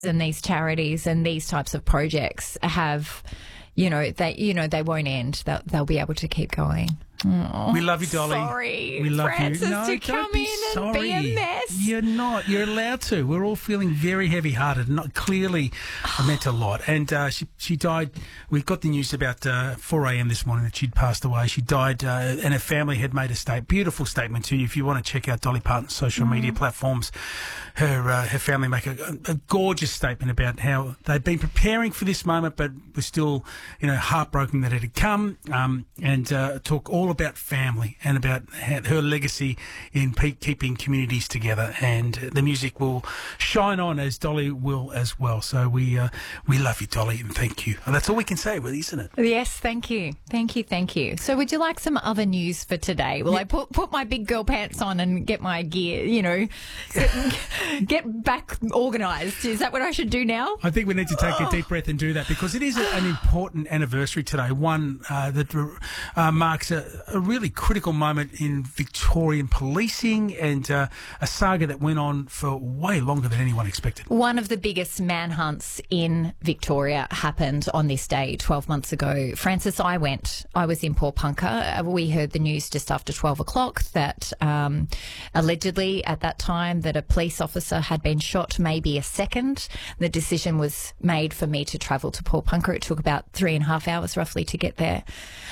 and these charities and these types of projects have, they won't end. They'll be able to keep going. Oh, we love you, Dolly. Sorry, we love Francis, you. No, to don't come be in sorry. and be a mess. You're not. You're allowed to. We're all feeling very heavy-hearted. Not clearly meant a lot. And she died. We got the news about 4 a.m. this morning that she'd passed away. She died, and her family had made a beautiful statement to you. If you want to check out Dolly Parton's social media platforms, her family make a gorgeous statement about how they'd been preparing for this moment, but were still, heartbroken that it had come. And talk all about family and about her legacy in keeping communities together, and the music will shine on as Dolly will as well. So we love you, Dolly, and thank you. And that's all we can say, really, isn't it? Yes, thank you. So would you like some other news for today? Will I put my big girl pants on and get my gear, get back organised? Is that what I should do now? I think we need to take a deep breath and do that, because it is an important anniversary today, one that marks a really critical moment in Victorian policing, and a saga that went on for way longer than anyone expected. One of the biggest manhunts in Victoria happened on this day 12 months ago. Francis, I was in Port Punker. We heard the news just after 12 o'clock that allegedly at that time that a police officer had been shot, maybe a second. The decision was made for me to travel to Port Punker. It took about 3.5 hours roughly to get there.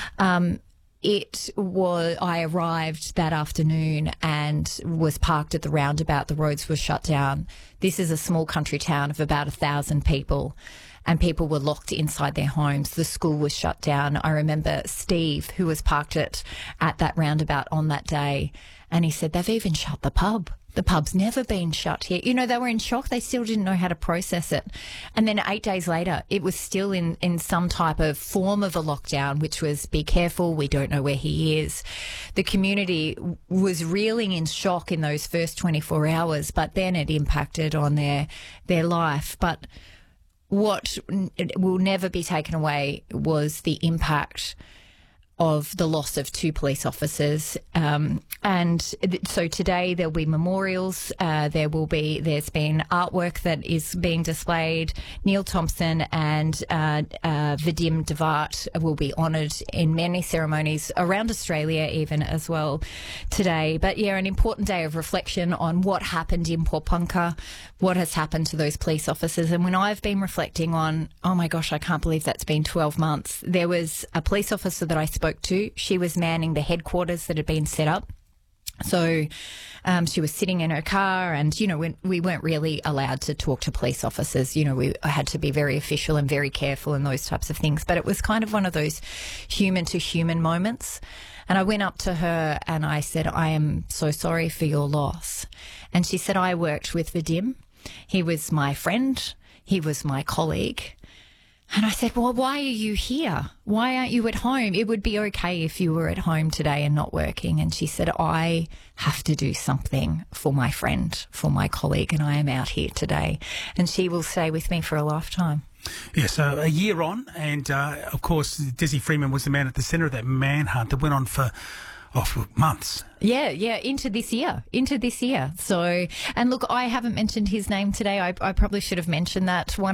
I arrived that afternoon and was parked at the roundabout. The roads were shut down. This is a small country town of about 1,000 people, and people were locked inside their homes. The school was shut down. I remember Steve, who was parked at that roundabout on that day, and he said, they've even shut the pub. The pub's never been shut here. They were in shock. They still didn't know how to process it. And then 8 days later, it was still in some type of form of a lockdown, which was be careful, we don't know where he is. The community was reeling in shock in those first 24 hours, but then it impacted on their life. But what will never be taken away was the impact of the loss of 2 police officers. So today there'll be memorials. There's been artwork that is being displayed. Neil Thompson and Vadim Devart will be honoured in many ceremonies around Australia even as well today. But yeah, an important day of reflection on what happened in Port Punker, what has happened to those police officers. And when I've been reflecting on, oh my gosh, I can't believe that's been 12 months. There was a police officer that I spoke to. She was manning the headquarters that had been set up. So she was sitting in her car, and, we weren't really allowed to talk to police officers. We had to be very official and very careful and those types of things. But it was kind of one of those human-to-human moments. And I went up to her and I said, I am so sorry for your loss. And she said, I worked with Vadim. He was my friend. He was my colleague. And I said, well, why are you here? Why aren't you at home? It would be okay if you were at home today and not working. And she said, I have to do something for my friend, for my colleague, and I am out here today. And she will stay with me for a lifetime. Yeah, so a year on, and of course, Desi Freeman was the man at the centre of that manhunt that went on for months. Yeah, into this year. So, and look, I haven't mentioned his name today. I probably should have mentioned that. In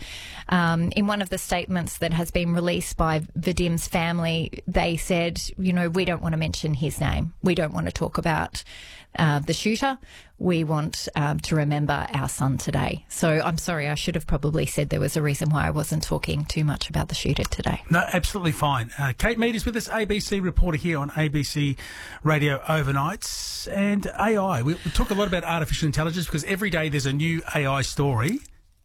one of the statements that has been released by Vadim's family, they said, we don't want to mention his name. We don't want to talk about the shooter. We want to remember our son today. So I'm sorry, I should have probably said there was a reason why I wasn't talking too much about the shooter today. No, absolutely fine. Kate Mead is with us, ABC reporter here on ABC Radio Overnights. And AI, we talk a lot about artificial intelligence because every day there's a new AI story.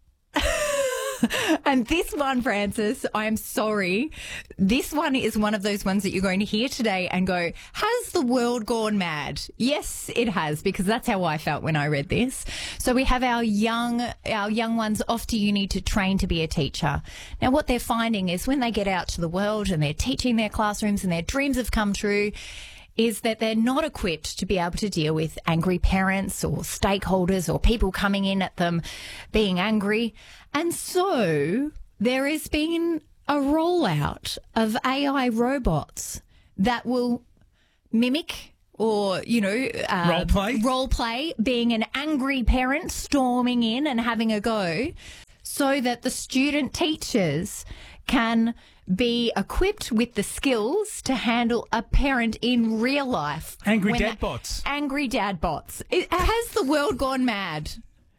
And this one, Francis, I'm sorry. This one is one of those ones that you're going to hear today and go, has the world gone mad? Yes, it has, because that's how I felt when I read this. So we have our young ones off to uni to train to be a teacher. Now, what they're finding is when they get out to the world and they're teaching their classrooms and their dreams have come true, is that they're not equipped to be able to deal with angry parents or stakeholders or people coming in at them being angry. And so there has been a rollout of AI robots that will mimic or, role play, being an angry parent, storming in and having a go, so that the student teachers can be equipped with the skills to handle a parent in real life. Angry dad bots. Angry dad bots. Has the world gone mad?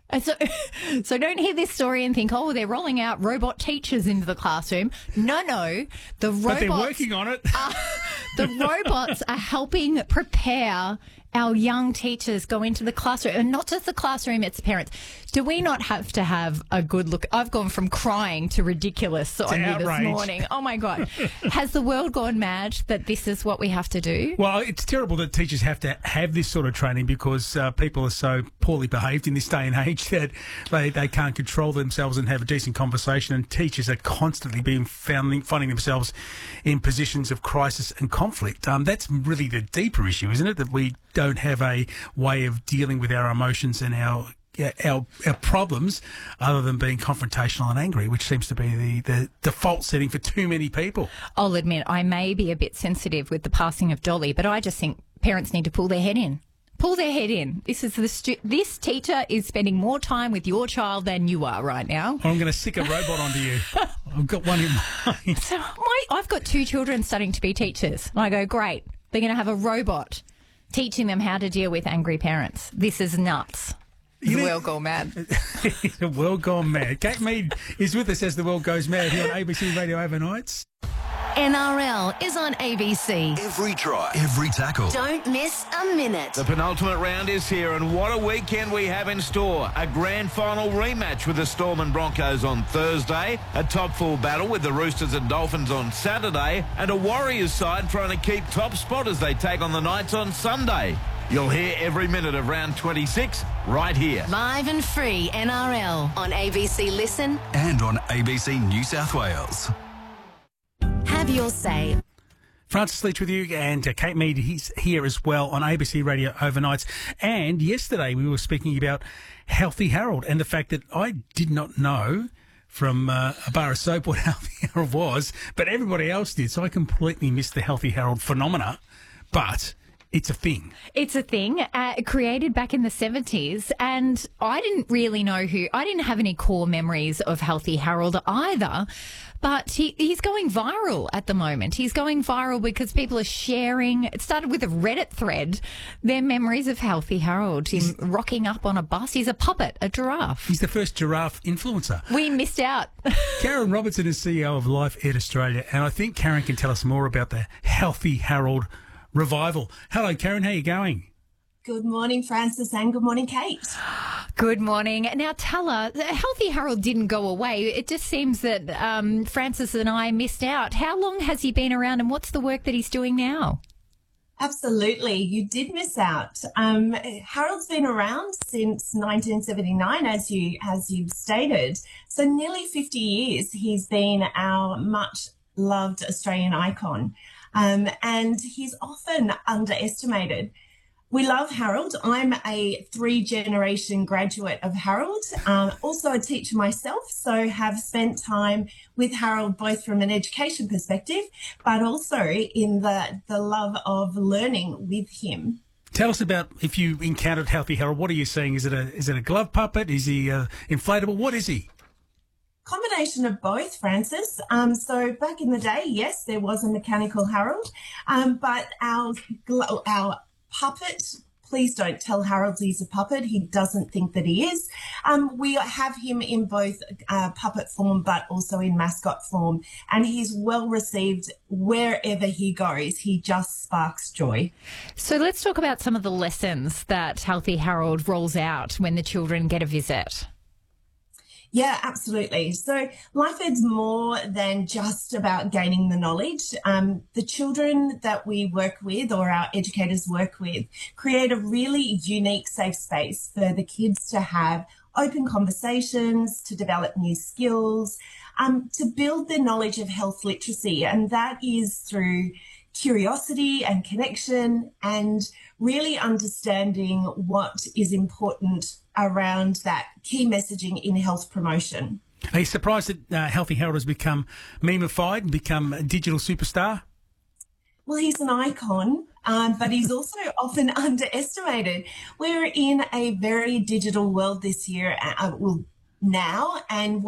So don't hear this story and think, oh, they're rolling out robot teachers into the classroom. No. The robots, but they're working on it. The robots are helping prepare our young teachers go into the classroom, and not just the classroom, it's parents. Do we not have to have a good look? I've gone from crying to ridiculous on you this morning. Oh, my God. Has the world gone mad that this is what we have to do? Well, it's terrible that teachers have to have this sort of training because people are so poorly behaved in this day and age that they can't control themselves and have a decent conversation, and teachers are constantly finding themselves in positions of crisis and conflict. That's really the deeper issue, isn't it? That we don't have a way of dealing with our emotions and our problems other than being confrontational and angry, which seems to be the default setting for too many people. I'll admit I may be a bit sensitive with the passing of Dolly, but I just think parents need to pull their head in. Pull their head in. This teacher is spending more time with your child than you are right now. I'm going to stick a robot onto you. I've got one in mind. So I've got 2 children studying to be teachers. And I go, great. They're going to have a robot teaching them how to deal with angry parents. This is nuts. The world gone mad. The world gone mad. Kate Mead is with us as the world goes mad here on ABC Radio Overnights. NRL is on ABC. Every try, every tackle. Don't miss a minute. The penultimate round is here, and what a weekend we have in store. A grand final rematch with the Storm and Broncos on Thursday, a top 4 battle with the Roosters and Dolphins on Saturday, and a Warriors side trying to keep top spot as they take on the Knights on Sunday. You'll hear every minute of round 26 right here. Live and free NRL on ABC Listen and on ABC New South Wales. Have your say. Francis Leach with you, and Kate Mead, he's here as well on ABC Radio Overnights. And yesterday we were speaking about Healthy Harold and the fact that I did not know from a bar of soap what Healthy Harold was, but everybody else did. So I completely missed the Healthy Harold phenomena. But it's a thing. It's a thing created back in the 70s, and I didn't really know I didn't have any core memories of Healthy Harold either, but he's going viral at the moment. He's going viral because people are sharing, it started with a Reddit thread, their memories of Healthy Harold, him rocking up on a bus. He's a puppet, a giraffe. He's the first giraffe influencer. We missed out. Karen Robertson is CEO of Life Ed Australia, and I think Karen can tell us more about the Healthy Harold revival. Hello, Karen. How are you going? Good morning, Francis, and good morning, Kate. Good morning. Now, tell her, Healthy Harold didn't go away. It just seems that Francis and I missed out. How long has he been around, and what's the work that he's doing now? Absolutely. You did miss out. Harold's been around since 1979, as you've stated. So nearly 50 years he's been our much-loved Australian icon. And he's often underestimated. We love Harold. I'm a 3-generation graduate of Harold, also a teacher myself, so have spent time with Harold both from an education perspective, but also in the love of learning with him. Tell us about, if you encountered Healthy Harold, what are you seeing? Is it a glove puppet? Is he inflatable? What is he? Combination of both, Francis. So back in the day, yes, there was a mechanical Harold, but our puppet, please don't tell Harold he's a puppet. He doesn't think that he is. We have him in both puppet form, but also in mascot form, and he's well received wherever he goes. He just sparks joy. So let's talk about some of the lessons that Healthy Harold rolls out when the children get a visit. Yeah, absolutely. So Life Ed's more than just about gaining the knowledge. The children that we work with, or our educators work with, create a really unique safe space for the kids to have open conversations, to develop new skills, to build their knowledge of health literacy. And that is through curiosity and connection, and really understanding what is important around that key messaging in health promotion. Are you surprised that Healthy Harold has become memeified and become a digital superstar? Well, he's an icon. but he's also often underestimated. We're in a very digital world this year, now, and